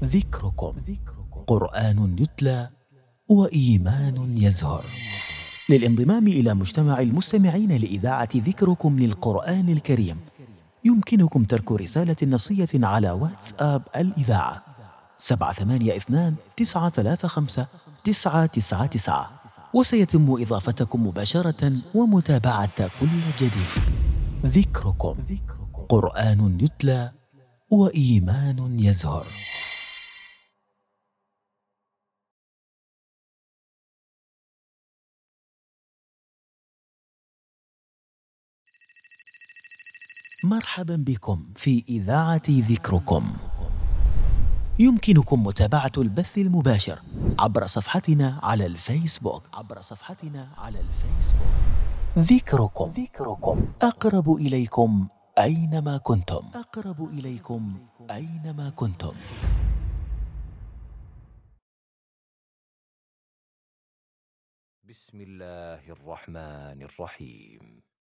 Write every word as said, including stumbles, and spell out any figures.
ذكركم قرآن يتلى وإيمان يزهر. للانضمام إلى مجتمع المستمعين لإذاعة ذكركم للقرآن الكريم يمكنكم ترك رسالة نصية على واتساب الإذاعة سبعة ثمانية اثنان تسعة ثلاثة خمسة تسعة تسعة تسعة، وسيتم إضافتكم مباشرة ومتابعة كل جديد. ذكركم قرآن يتلى وإيمان يزهر. مرحبا بكم في إذاعة ذكركم. يمكنكم متابعة البث المباشر عبر صفحتنا على الفيسبوك عبر صفحتنا على الفيسبوك ذكركم ذكركم أقرب إليكم أينما كنتم أقرب إليكم أينما كنتم. بسم الله الرحمن الرحيم.